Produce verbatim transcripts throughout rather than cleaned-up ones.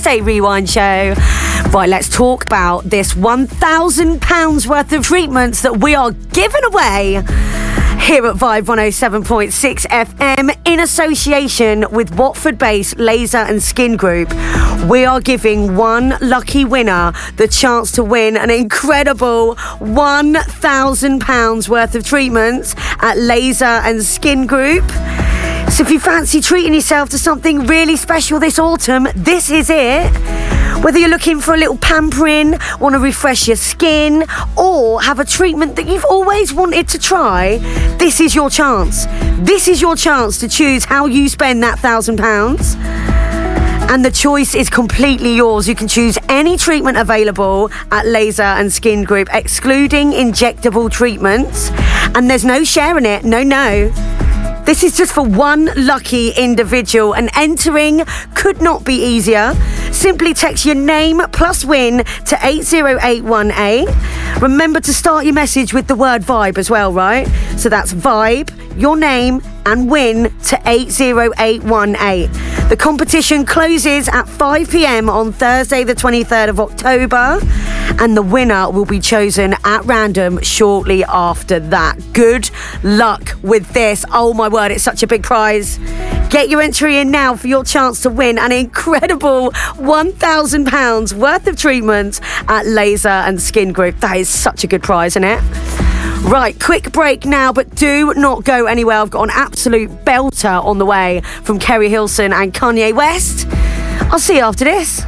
Tuesday Rewind show. Right, let's talk about this one thousand pounds worth of treatments that we are giving away here at Vibe one oh seven point six F M in association with Watford-based Laser and Skin Group. We are giving one lucky winner the chance to win an incredible one thousand pounds worth of treatments at Laser and Skin Group. So if you fancy treating yourself to something really special this autumn, this is it. Whether you're looking for a little pampering, want to refresh your skin, or have a treatment that you've always wanted to try, this is your chance. This is your chance to choose how you spend that thousand pounds. And the choice is completely yours. You can choose any treatment available at Laser and Skin Group, excluding injectable treatments. And there's no sharing it. No, no. This is just for one lucky individual, and entering could not be easier. Simply text your name plus win to eight zero eight one eight. Remember to start your message with the word vibe as well, right? So that's vibe, your name, and win to eight zero eight one eight. The competition closes at five p.m. on Thursday the twenty-third of October, and the winner will be chosen at random shortly after that. Good luck with this. Oh my word, it's such a big prize. Get your entry in now for your chance to win an incredible one thousand pounds worth of treatments at Laser and Skin Group. That is such a good prize, isn't it? Right, quick break now, but do not go anywhere. I've got an absolute belter on the way from Kerry Hilson and Kanye West. I'll see you after this.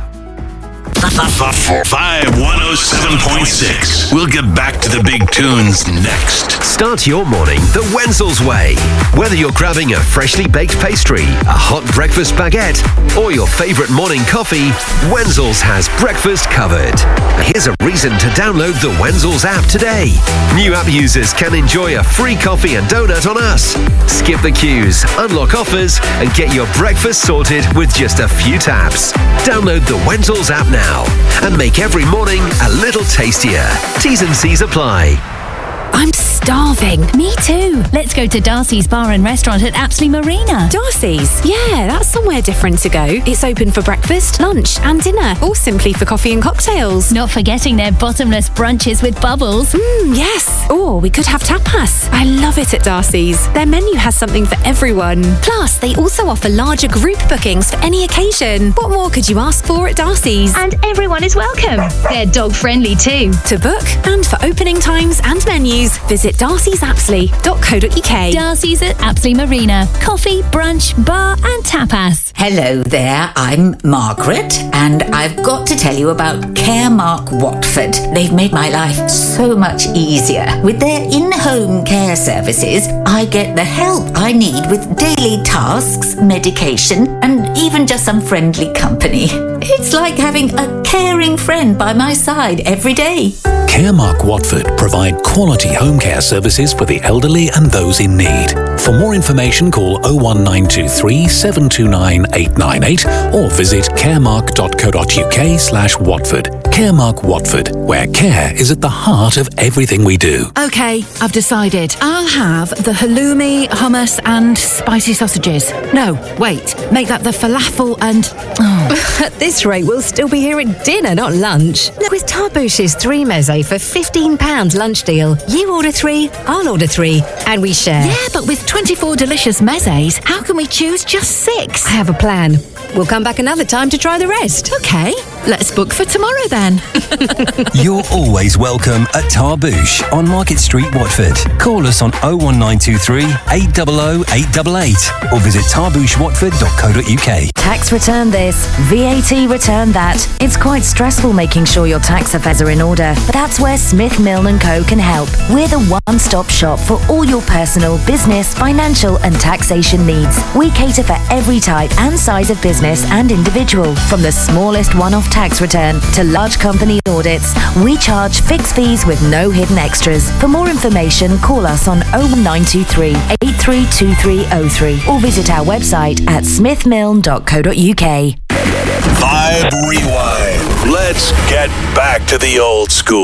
Vibe one oh seven point six. We'll get back to the big tunes next. Start your morning the Wenzel's way. Whether you're grabbing a freshly baked pastry, a hot breakfast baguette, or your favourite morning coffee, Wenzel's has breakfast covered. Here's a reason to download the Wenzel's app today. New app users can enjoy a free coffee and donut on us. Skip the queues, unlock offers, and get your breakfast sorted with just a few taps. Download the Wenzel's app now and make every morning a little tastier. T's and C's apply. I'm starving. Me too. Let's go to Darcy's Bar and Restaurant at Apsley Marina. Darcy's? Yeah, that's somewhere different to go. It's open for breakfast, lunch and dinner, or simply for coffee and cocktails. Not forgetting their bottomless brunches with bubbles. Mmm, yes. Or we could have tapas. I love it at Darcy's. Their menu has something for everyone. Plus, they also offer larger group bookings for any occasion. What more could you ask for at Darcy's? And everyone is welcome. They're dog friendly too. To book and for opening times and menus, visit darcys apsley dot co dot uk. Darcy's at Apsley Marina. Coffee, brunch, bar and tapas. Hello there, I'm Margaret, and I've got to tell you about Caremark Watford. They've made my life so much easier. With their in-home care services, I get the help I need with daily tasks, medication, and even just some friendly company. It's like having a caring friend by my side every day. Caremark Watford provide quality home care services for the elderly and those in need. For more information, call oh one nine two three, seven two nine, eight nine eight or visit caremark dot co dot uk slash Watford. Caremark Watford, where care is at the heart of everything we do. OK, I've decided. I'll have the halloumi, hummus and spicy sausages. No, wait, make that the falafel and... Oh. At this rate, we'll still be here at dinner, not lunch. Look, with Tarbouche's three meze for fifteen pounds lunch deal, you order three, I'll order three, and we share. Yeah, but with twenty-four delicious mezes, how can we choose just six? I have a plan. We'll come back another time to try the rest. OK, let's book for tomorrow then. You're always welcome at Tarbouche on Market Street, Watford. Call us on oh one nine two three, eight hundred, eight eight eight or visit tarbouche watford dot co dot uk. Tax return this, V A T return that. It's quite stressful making sure your tax affairs are in order, but that's where Smith Milne and Co can help. We're the one-stop shop for all your personal, business, financial and taxation needs. We cater for every type and size of business and individual. From the smallest one-off tax return to large company audits, we charge fixed fees with no hidden extras. For more information, call us on oh one nine two three, eight three two three oh three or visit our website at smith milne dot co dot uk. Vibe Rewind. Let's get back to the old school.